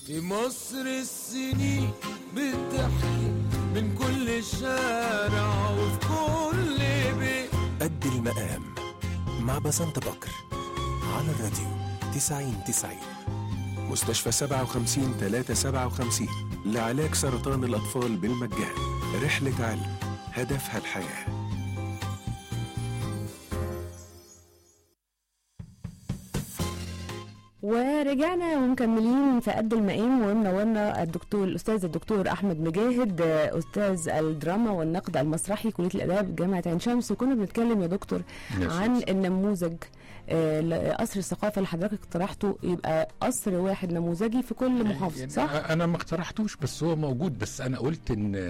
في مصر السنين بتحكي من كل شارع وفي كل بيت. قد المقام مع بسنت بكر على الراديو 90-90. مستشفى 57-357 لعلاج سرطان الأطفال بالمجان. رحلة علم هدفها الحياة. ورجعنا ومكملين في قد المقام، ومنورنا الأستاذ الدكتور أحمد مجاهد، أستاذ الدراما والنقد المسرحي كلية الآداب جامعة عين شمس. وكنا بنتكلم يا دكتور عن النموذج قصر الثقافة اللي حضرتك اقترحته، يبقى قصر واحد نموذجي في كل محافظة، يعني صح؟ أنا ما اقترحتوش، بس هو موجود. بس أنا قلت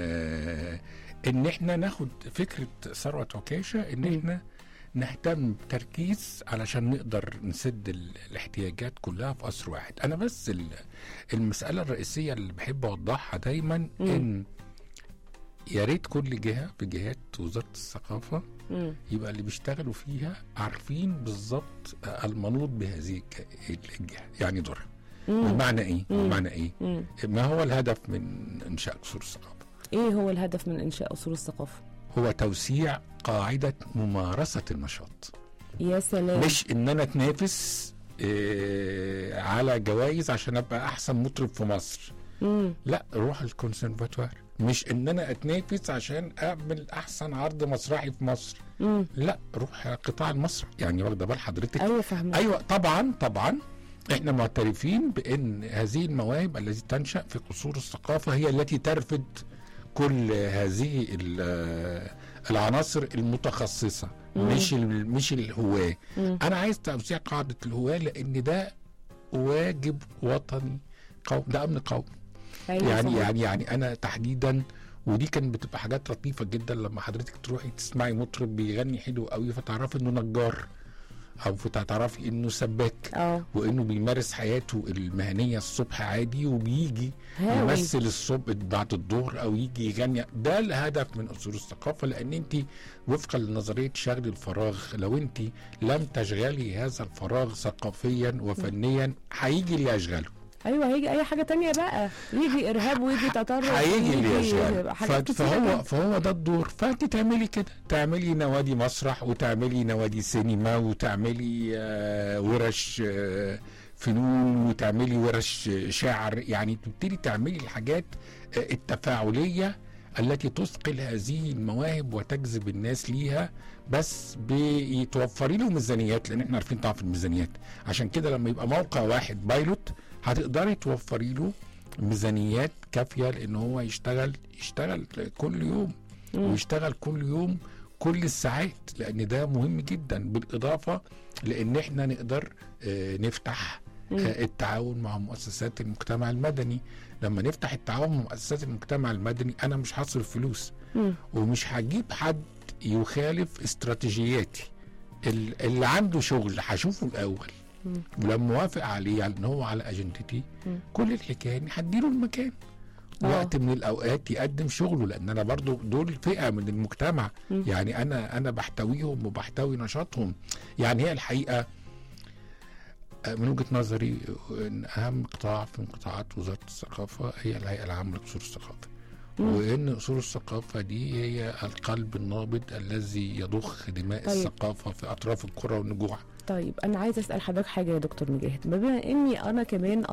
إن إحنا ناخد فكرة ثروة عكاشة، إن إحنا نهتم بتركيز علشان نقدر نسد الاحتياجات كلها في قصر واحد. انا بس المسألة الرئيسية اللي بحب اوضحها دايما ان يا ريت كل جهة في جهات وزارة الثقافة يبقى اللي بيشتغلوا فيها عارفين بالظبط المنوط بهذه الجهة، يعني دورها بمعنى ايه بمعنى ايه ما هو الهدف من انشاء قصور الثقافة. ايه هو الهدف من انشاء قصور الثقافة؟ هو توسيع قاعدة ممارسة النشاط. يا سلام. مش ان انا اتنافس على جوائز عشان ابقى احسن مطرب في مصر. لا، روح الكونسرفاتوار. مش ان انا اتنافس عشان اعمل احسن عرض مسرحي في مصر. لا، روح قطاع المسرح. يعني واخده بال حضرتك؟ ايوه فاهمه. ايوه طبعا احنا معترفين بان هذه المواهب التي تنشأ في قصور الثقافة هي التي ترفد كل هذه العناصر المتخصصة، مش الهواة. أنا عايز توسيع قاعدة الهواة، لأن ده واجب وطني قومي، ده أمن قومي. يعني أنا تحديدا، ودي كانت بتبقى حاجات لطيفة جدا لما حضرتك تروحي تسمعي مطرب بيغني حلو قوي، فتعرفي إنه نجار، او فتعرفي انه سباك، وانه بيمارس حياته المهنيه الصبح عادي، وبيجي يمثل الصبح بعد الظهر، او يجي يغني. ده الهدف من قصور الثقافه، لان انت وفقا لنظريه شغل الفراغ، لو انت لم تشغلي هذا الفراغ ثقافيا وفنيا هيجي اللي يشغله. ايوه، هيجي اي حاجه تانية بقى، يجي ارهاب ويجي تطرف، هيجي اللي يشغله. فهو ده الدور. فانت تعملي كده، تعملي نوادي مسرح، وتعملي نوادي سينما، وتعملي ورش فنون، وتعملي ورش شعر. يعني تبتدي تعملي الحاجات التفاعليه التي تثقل هذه المواهب وتجذب الناس ليها، بس بيتوفري له ميزانيات، لان احنا عارفين ضعف الميزانيات. عشان كده لما يبقى موقع واحد بايلوت هتقدري توفري له ميزانيات كافيه، لان هو يشتغل كل يوم، ويشتغل كل يوم كل الساعات، لان ده مهم جدا. بالاضافه لان احنا نقدر نفتح التعاون مع مؤسسات المجتمع المدني. لما نفتح التعاون مع مؤسسات المجتمع المدني، انا مش هصرف فلوس، ومش هجيب حد يخالف استراتيجياتي. اللي عنده شغل هشوفه الاول، ولما وافق عليه، يعني ان هو على اجندتي، كل الحكايه اني هديله المكان وقت من الاوقات يقدم شغله، لان انا برضو دول فئه من المجتمع. يعني انا بحتويهم وبحتوي نشاطهم. يعني هي الحقيقه من وجهه نظري ان اهم قطاع من قطاعات وزاره الثقافه هي الهيئه العامه لقصور الثقافه، وان قصور الثقافه دي هي القلب النابض الذي يضخ دماء الثقافه في اطراف القرى والنجوع. طيب انا عايز اسال حضرتك حاجه يا دكتور مجاهد، بما اني انا كمان